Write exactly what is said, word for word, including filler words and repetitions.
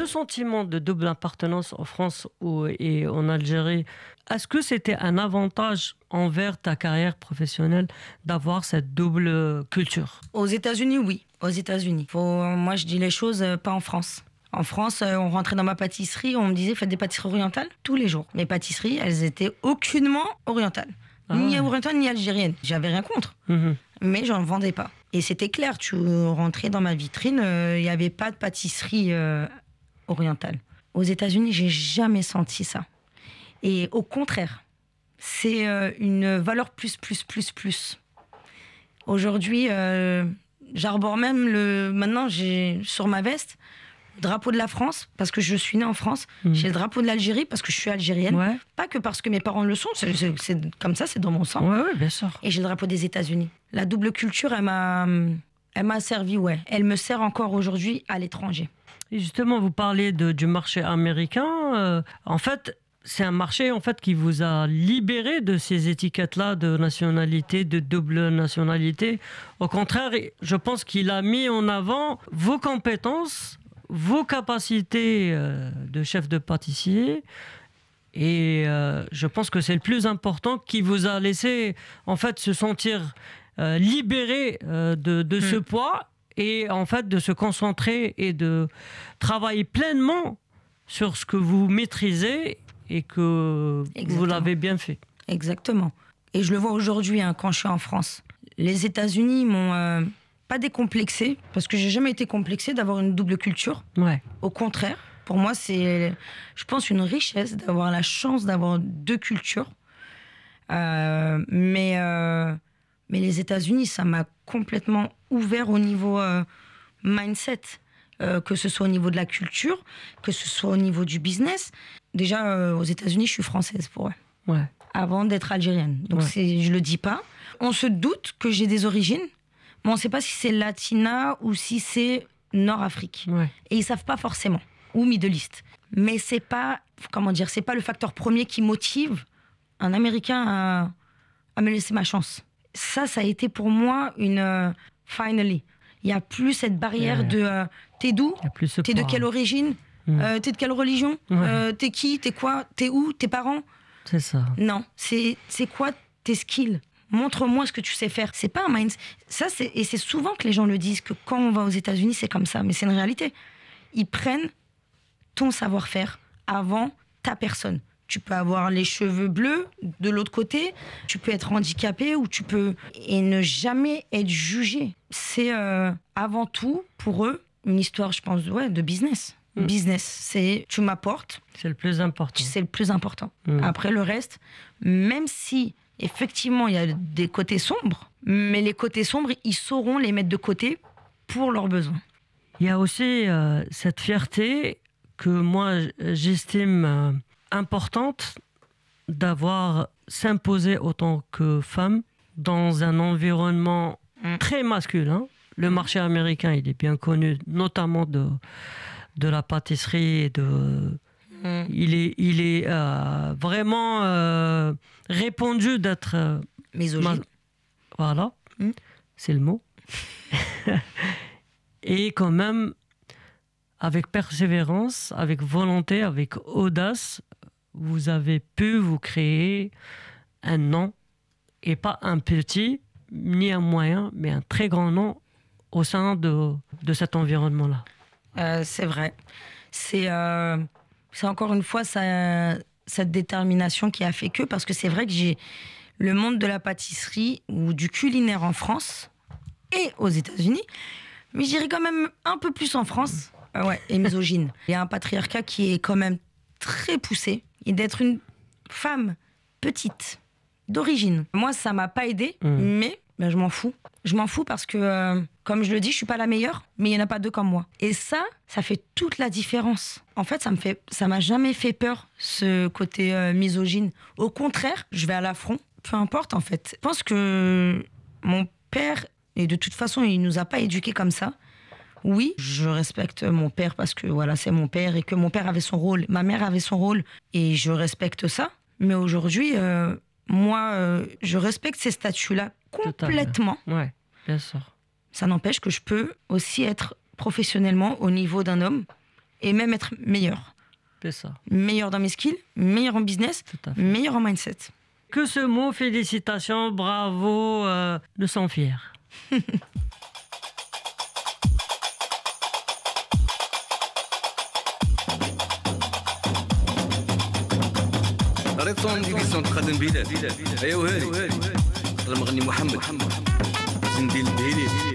ce sentiment de double appartenance en France ou, et en Algérie, est-ce que c'était un avantage envers ta carrière professionnelle d'avoir cette double culture? Aux États-Unis, oui. Aux États-Unis. Faut, moi, je dis les choses, euh, pas en France. En France, euh, on rentrait dans ma pâtisserie, on me disait faites des pâtisseries orientales tous les jours. Mes pâtisseries, elles étaient aucunement orientales. Ah ni ouais. orientales, ni algériennes. J'avais rien contre. Mmh. Mais j'en vendais pas. Et c'était clair, tu rentrais dans ma vitrine, il euh, n'y avait pas de pâtisserie euh, orientale. Aux États-Unis, j'ai jamais senti ça. Et au contraire, c'est euh, une valeur plus, plus, plus, plus. Aujourd'hui, euh, j'arbore même le... Maintenant, j'ai sur ma veste le drapeau de la France, parce que je suis née en France. Mmh. J'ai le drapeau de l'Algérie, parce que je suis algérienne. Ouais. Pas que parce que mes parents le sont, c'est, c'est, c'est comme ça, c'est dans mon sang. Ouais, ouais, bien sûr. Et j'ai le drapeau des États-Unis. La double culture, elle m'a, elle m'a servi, ouais. Elle me sert encore aujourd'hui à l'étranger. Et justement, vous parlez de, du marché américain. Euh, en fait, c'est un marché en fait, qui vous a libéré de ces étiquettes-là de nationalité, de double nationalité. Au contraire, je pense qu'il a mis en avant vos compétences, vos capacités euh, de chef de pâtissier. Et euh, je pense que c'est le plus important qui vous a laissé en fait se sentir euh, libéré euh, de, de mmh. ce poids et en fait de se concentrer et de travailler pleinement sur ce que vous maîtrisez et que Exactement. Vous l'avez bien fait. Exactement. Et je le vois aujourd'hui hein, quand je suis en France. Les États-Unis m'ont euh, pas décomplexé parce que j'ai jamais été complexée d'avoir une double culture. Ouais. Au contraire. Pour moi, c'est, je pense, une richesse d'avoir la chance d'avoir deux cultures. Euh, mais, euh, mais les États-Unis, ça m'a complètement ouvert au niveau euh, mindset, euh, que ce soit au niveau de la culture, que ce soit au niveau du business. Déjà, euh, aux États-Unis, je suis française pour eux. Ouais. Avant d'être algérienne. Donc, ouais. c'est, je le dis pas. On se doute que j'ai des origines, mais on ne sait pas si c'est latina ou si c'est Nord-Afrique. Ouais. Et ils savent pas forcément. Ou Middle East. Mais c'est pas, comment dire, c'est pas le facteur premier qui motive un Américain à, à me laisser ma chance. Ça, ça a été pour moi une uh, finally. Il y a plus cette barrière ouais. de uh, t'es d'où, t'es de quelle origine, mmh. euh, t'es de quelle religion, ouais. euh, t'es qui, t'es quoi, t'es où, tes parents. C'est ça. Non, c'est c'est quoi tes skills. Montre-moi ce que tu sais faire. C'est pas un mind. Ça, c'est et c'est souvent que les gens le disent que quand on va aux États-Unis, c'est comme ça. Mais c'est une réalité. Ils prennent ton savoir-faire avant ta personne. Tu peux avoir les cheveux bleus de l'autre côté, tu peux être handicapé ou tu peux... Et ne jamais être jugé. C'est euh, avant tout, pour eux, une histoire, je pense, ouais, de business. Mmh. Business, c'est tu m'apportes. C'est le plus important. C'est le plus important. Mmh. Après, le reste, même si, effectivement, il y a des côtés sombres, mais les côtés sombres, ils sauront les mettre de côté pour leurs besoins. Il y a aussi euh, cette fierté que moi j'estime euh, importante d'avoir s'imposé autant que femme dans un environnement mmh. très masculin. Le marché américain, il est bien connu, notamment de, de la pâtisserie. Et de, mmh. Il est, il est euh, vraiment euh, répandu d'être... Euh, misogyne. Ma... Voilà, mmh. c'est le mot. Et quand même... avec persévérance, avec volonté, avec audace, vous avez pu vous créer un nom, et pas un petit, ni un moyen, mais un très grand nom au sein de, de cet environnement-là. Euh, c'est vrai. C'est, euh, c'est encore une fois ça, cette détermination qui a fait que, parce que c'est vrai que j'ai le monde de la pâtisserie ou du culinaire en France et aux États-Unis, mais je dirais quand même un peu plus en France. Euh, ouais, et misogyne. Il y a un patriarcat qui est quand même très poussé. Et d'être une femme petite, d'origine. Moi, ça m'a pas aidée, mmh. mais ben, je m'en fous. Je m'en fous parce que, euh, comme je le dis, je suis pas la meilleure, mais il y en a pas deux comme moi. Et ça, ça fait toute la différence. En fait, ça me fait, ça m'a jamais fait peur, ce côté euh, misogyne. Au contraire, je vais à l'affront. Peu importe, en fait. Je pense que mon père, et de toute façon, il nous a pas éduqués comme ça. Oui, je respecte mon père parce que voilà, c'est mon père et que mon père avait son rôle, ma mère avait son rôle et je respecte ça. Mais aujourd'hui, euh, moi, euh, je respecte ces statuts-là complètement. Ouais, bien sûr. Ça n'empêche que je peux aussi être professionnellement au niveau d'un homme et même être meilleur. C'est ça. Meilleur dans mes skills, meilleur en business, meilleur en mindset. Que ce mot, félicitations, bravo, euh, nous sommes fiers. ريتون ديفيسيون تقدم بلاد ايوا هادي المغني محمد زنديل البهيلي